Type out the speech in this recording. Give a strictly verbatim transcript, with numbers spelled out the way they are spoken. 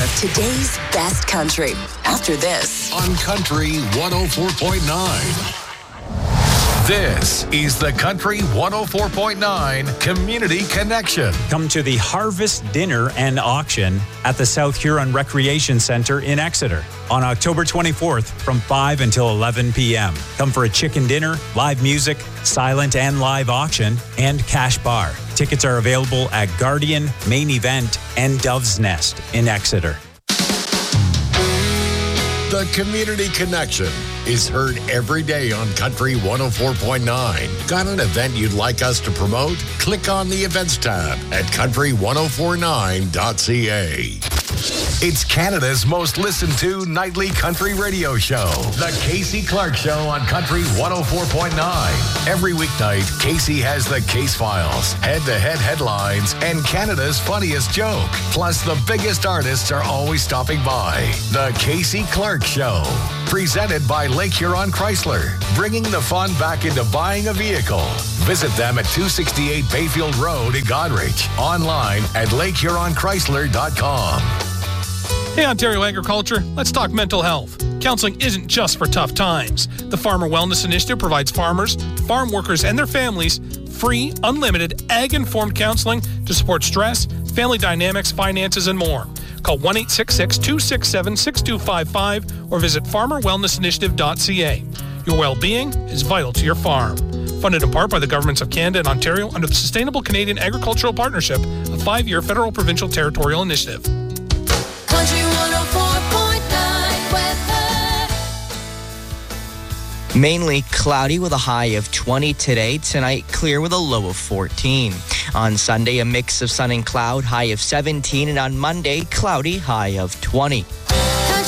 Today's best country. After this. On Country one oh four point nine. This is the Country one oh four point nine Community Connection. Come to the Harvest Dinner and Auction at the South Huron Recreation Center in Exeter on October twenty-fourth from five until eleven p.m. Come for a chicken dinner, live music, silent and live auction, and cash bar. Tickets are available at Guardian, Main Event, and Dove's Nest in Exeter. The Community Connection is heard every day on Country one oh four point nine. Got an event you'd like us to promote? Click on the Events tab at country ten forty-nine dot c a. It's Canada's most listened to nightly country radio show, The Casey Clark Show on Country one oh four point nine. Every weeknight, Casey has the case files, head-to-head headlines, and Canada's funniest joke. Plus, the biggest artists are always stopping by. The Casey Clark Show, presented by Lake Huron Chrysler, bringing the fun back into buying a vehicle. Visit them at two sixty-eight Bayfield Road in Godrich. Online at lake huron chrysler dot com. Hey, Ontario Agriculture, let's talk mental health. Counseling isn't just for tough times. The Farmer Wellness Initiative provides farmers, farm workers, and their families free, unlimited, ag-informed counseling to support stress, family dynamics, finances, and more. Call one eight six six, two six seven, six two five five or visit farmer wellness initiative dot c a. Your well-being is vital to your farm. Funded in part by the governments of Canada and Ontario under the Sustainable Canadian Agricultural Partnership, a five-year federal provincial territorial initiative. Country one oh four point nine weather. Mainly cloudy with a high of twenty today. Tonight, clear with a low of fourteen. On Sunday, a mix of sun and cloud, high of seventeen. And on Monday, cloudy, high of twenty.